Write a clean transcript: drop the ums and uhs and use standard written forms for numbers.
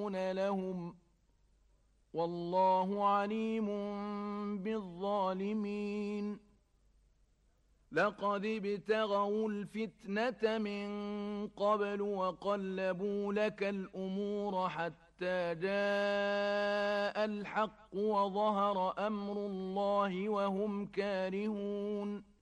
لهم والله عليم بالظالمين لقد ابتغوا الفتنة من قبل وقلبوا لك الأمور حتى جاء الحق وظهر أمر الله وهم كارهون